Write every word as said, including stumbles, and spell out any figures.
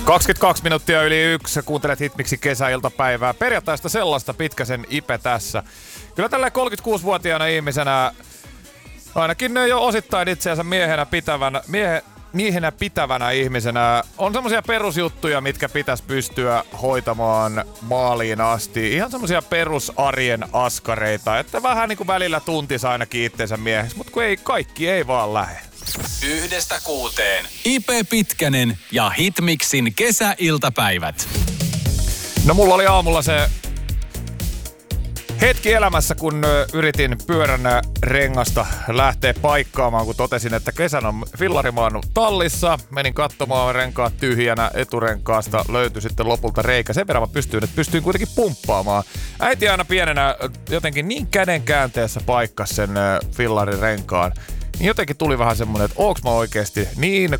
kaksikymmentäkaksi minuuttia yli yksi. Kuuntelet Hitmixin kesäiltapäivää. Perjantaista sellaista, pitkäsen Ipe tässä. Kyllä tällä kolmekymmentäkuusivuotiaana ihmisenä, ainakin jo osittain itseänsä miehenä pitävänä, miehe, miehenä pitävänä ihmisenä, on semmosia perusjuttuja, mitkä pitäisi pystyä hoitamaan maaliin asti. Ihan semmosia perusarjen askareita, että vähän niinku välillä tuntis ainakin itseensä mieheksi, mutta kun ei, kaikki ei vaan lähe. Yhdestä kuuteen. Ipe Pitkänen ja Hitmixin kesäiltapäivät. No mulla oli aamulla se hetki elämässä, kun yritin pyörän rengasta lähteä paikkaamaan, kun totesin, että kesän on fillarimaan tallissa. Menin katsomaan, renkaat tyhjänä, eturenkaasta löytyi sitten lopulta reikä. Sen verran mä pystyin, että pystyin kuitenkin pumppaamaan. Äiti aina pienenä jotenkin niin käden käänteessä paikkas sen fillarin renkaan. Niin jotenkin tuli vähän semmonen, että onks mä oikeesti niin